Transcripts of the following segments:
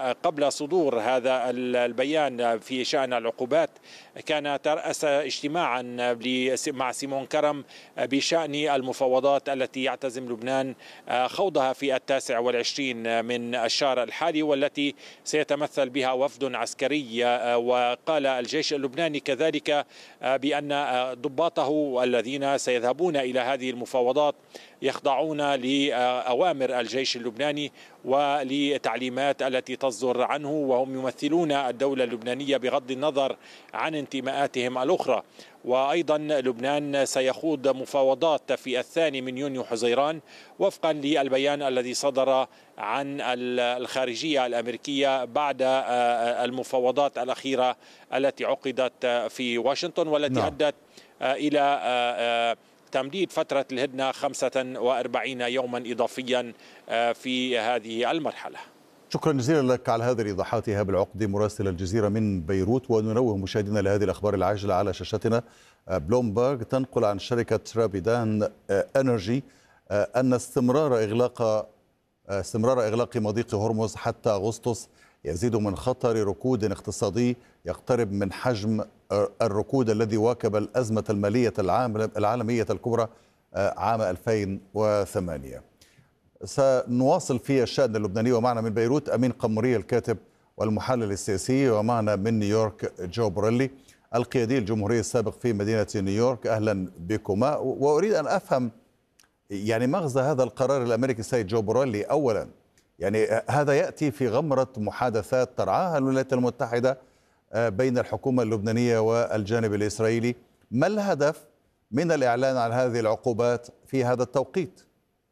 قبل صدور هذا البيان في شأن العقوبات كان ترأس اجتماعا مع سيمون كرم بشأن المفاوضات التي يعتزم لبنان خوضها في 29 من الشهر الحالي، والتي سيتمثل بها وفد عسكري. وقال الجيش اللبناني كذلك بأن ضباطه الذين سيذهبون إلى هذه المفاوضات يخضعون لأوامر الجيش اللبناني ولتعليمات التي تصدر عنه، وهم يمثلون الدولة اللبنانية بغض النظر عن انتماءاتهم الأخرى. وأيضا لبنان سيخوض مفاوضات في 2 يونيو حزيران وفقا للبيان الذي صدر عن الخارجية الأمريكية بعد المفاوضات الأخيرة التي عقدت في واشنطن، والتي أدت إلى تمديد فترة الهدنة 45 يوما إضافيا في هذه المرحلة. شكرا جزيلا لك على هذه الإيضاحات إيهاب العقدي مراسل الجزيرة من بيروت. وننوه مشاهدينا لهذه الأخبار العاجلة على شاشتنا. بلومبرغ تنقل عن شركة رابيدان انرجي أن استمرار إغلاق مضيق هرمز حتى أغسطس يزيد من خطر ركود اقتصادي يقترب من حجم الركود الذي واكب الأزمة المالية العالمية الكبرى عام 2008. سنواصل في الشأن اللبناني، ومعنا من بيروت أمين قمرية الكاتب والمحلل السياسي، ومعنا من نيويورك جو بوريلي القيادي الجمهوري السابق في مدينة نيويورك. أهلا بكما. وأريد أن أفهم يعني مغزى هذا القرار الأمريكي السيد جو بوريلي. أولا يعني هذا يأتي في غمرة محادثات ترعاها الولايات المتحدة بين الحكومة اللبنانية والجانب الإسرائيلي. ما الهدف من الإعلان عن هذه العقوبات في هذا التوقيت؟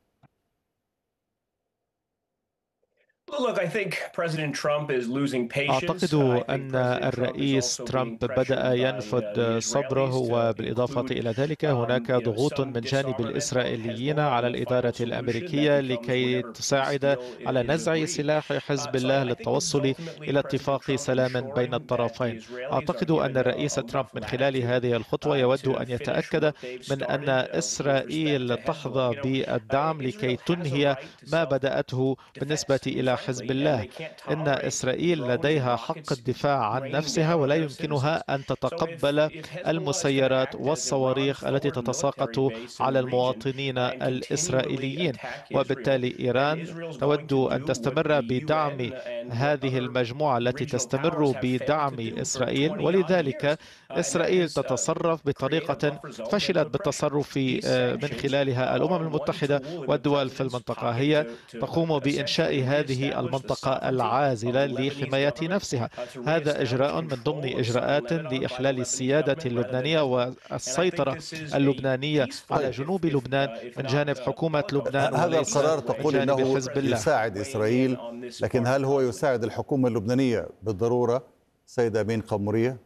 أعتقد أن الرئيس ترامب بدأ ينفض صدره، وبالإضافة إلى ذلك هناك ضغوط من جانب الإسرائيليين على الإدارة الأمريكية لكي تساعد على نزع سلاح حزب الله للتوصل إلى اتفاق سلام بين الطرفين. أعتقد أن الرئيس ترامب من خلال هذه الخطوة يود أن يتأكد من أن إسرائيل تحظى بالدعم لكي تنهي ما بدأته بالنسبة إلى حزب الله. إن إسرائيل لديها حق الدفاع عن نفسها، ولا يمكنها أن تتقبل المسيرات والصواريخ التي تتساقط على المواطنين الإسرائيليين، وبالتالي إيران تود أن تستمر بدعم هذه المجموعة التي تستمر بدعم إسرائيل، ولذلك إسرائيل تتصرف بطريقة فشلت بالتصرف من خلالها الأمم المتحدة والدول في المنطقة. هي تقوم بإنشاء هذه المنطقة العازلة لحماية نفسها. هذا إجراء من ضمن إجراءات لإحلال السيادة اللبنانية والسيطرة اللبنانية على جنوب لبنان من جانب حكومة لبنان. هذا القرار تقول إنه يساعد إسرائيل، لكن هل هو يساعد الحكومة اللبنانية بالضرورة سيدة أمين قمرية؟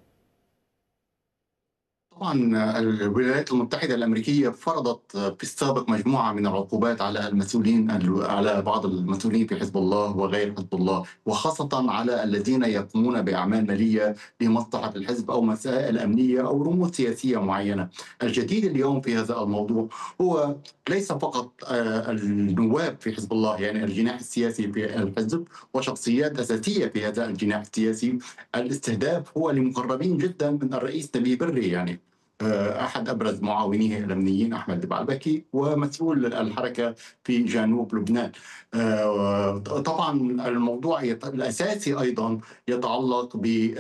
طبعا الولايات المتحدة الأمريكية فرضت في السابق مجموعة من العقوبات على المسؤولين، على بعض المسؤولين في حزب الله وغير حزب الله، وخاصة على الذين يقومون بأعمال مالية لمصلحة الحزب أو مسائل أمنية أو رموز سياسية معينة. الجديد اليوم في هذا الموضوع هو ليس فقط النواب في حزب الله، يعني الجناح السياسي في الحزب وشخصيات أساسية في هذا الجناح السياسي. الاستهداف هو لمقربين جدا من الرئيس نبيه بري، يعني أحد أبرز معاونيه الأمنيين أحمد بعبكي ومسؤول الحركة في جنوب لبنان. طبعا الموضوع الأساسي أيضا يتعلق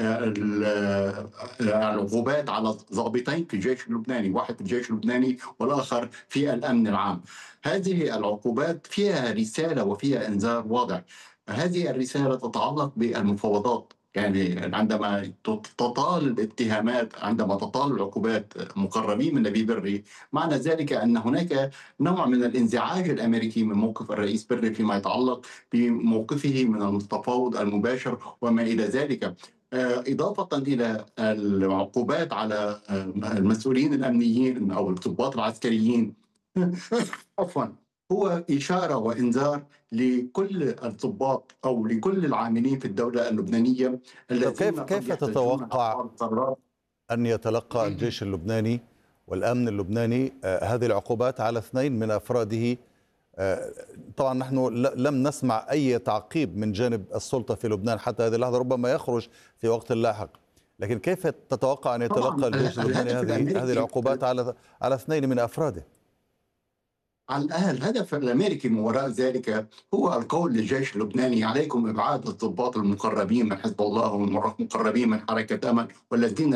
بالعقوبات على ضابطين في الجيش اللبناني، واحد في الجيش اللبناني والآخر في الأمن العام. هذه العقوبات فيها رسالة وفيها إنذار واضح. هذه الرسالة تتعلق بالمفاوضات، يعني عندما تطال الاتهامات، عندما تطال العقوبات مقربين من نبيه بري، معنى ذلك أن هناك نوع من الانزعاج الأمريكي من موقف الرئيس بري فيما يتعلق بموقفه من التفاوض المباشر وما إلى ذلك. إضافة إلى العقوبات على المسؤولين الأمنيين أو الضباط العسكريين عفوا، هو إشارة وإنذار لكل الضباط أو لكل العاملين في الدولة اللبنانية. كيف تتوقع أن يتلقى الجيش اللبناني والأمن اللبناني هذه العقوبات على 2 من أفراده طبعا نحن لم نسمع أي تعقيب من جانب السلطة في لبنان حتى هذه اللحظة، ربما يخرج في وقت لاحق، لكن كيف تتوقع أن يتلقى الجيش اللبناني هذه العقوبات على اثنين من أفراده؟ الهدف الامريكي من وراء ذلك هو القول للجيش اللبناني: عليكم ابعاد الضباط المقربين من حزب الله والمقربين من حركه امل والذين